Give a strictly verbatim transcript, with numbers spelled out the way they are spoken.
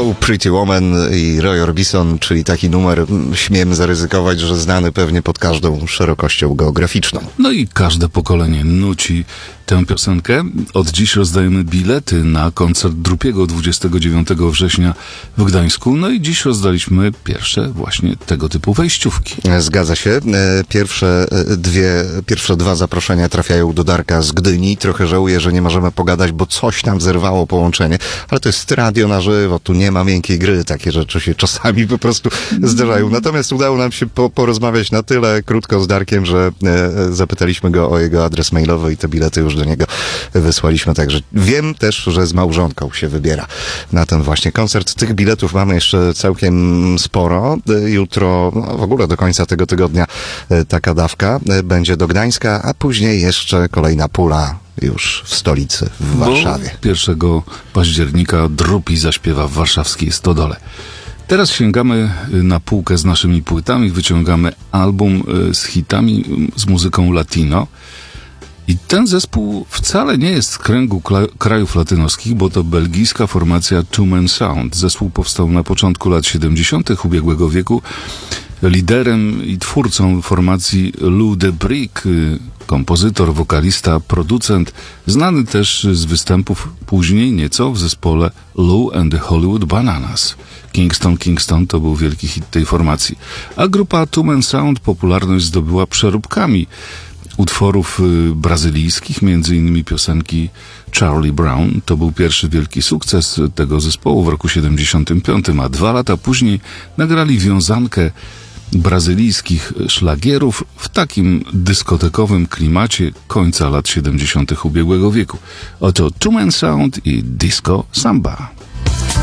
tytuł Pretty Woman i Roy Orbison, czyli taki numer, śmiem zaryzykować, że znany pewnie pod każdą szerokością geograficzną. No i każde pokolenie nuci tę piosenkę. Od dziś rozdajemy bilety na koncert Drupiego dwudziestego dziewiątego września w Gdańsku. No i dziś rozdaliśmy pierwsze właśnie tego typu wejściówki. Zgadza się. Pierwsze dwie, pierwsze dwa zaproszenia trafiają do Darka z Gdyni. Trochę żałuję, że nie możemy pogadać, bo coś tam zerwało połączenie. Ale to jest radio na żywo, tu nie ma miękkiej gry. Takie rzeczy się czasami po prostu zdarzają. Natomiast udało nam się po, porozmawiać na tyle krótko z Darkiem, że e, zapytaliśmy go o jego adres mailowy i te bilety już do niego wysłaliśmy. Także wiem też, że z małżonką się wybiera na ten właśnie koncert. Tych biletów mamy jeszcze całkiem sporo. Jutro, no w ogóle do końca tego tygodnia taka dawka będzie do Gdańska, a później jeszcze kolejna pula już w stolicy, w Warszawie. Bo pierwszego października Drupi zaśpiewa w warszawskiej Stodole. Teraz sięgamy na półkę z naszymi płytami, wyciągamy album z hitami, z muzyką latino. I ten zespół wcale nie jest z kręgu krajów latynoskich, bo to belgijska formacja Two Man Sound. Zespół powstał na początku lat siedemdziesiątych ubiegłego wieku. Liderem i twórcą formacji Lou Debrick, kompozytor, wokalista, producent, znany też z występów później nieco w zespole Lou and the Hollywood Bananas. Kingston, Kingston to był wielki hit tej formacji. A grupa Two Man Sound popularność zdobyła przeróbkami utworów brazylijskich, między innymi piosenki Charlie Brown. To był pierwszy wielki sukces tego zespołu w roku siedemdziesiątym piątym, a dwa lata później nagrali wiązankę brazylijskich szlagierów w takim dyskotekowym klimacie końca lat siedemdziesiątych ubiegłego wieku. Oto Two Man Sound i Disco Samba.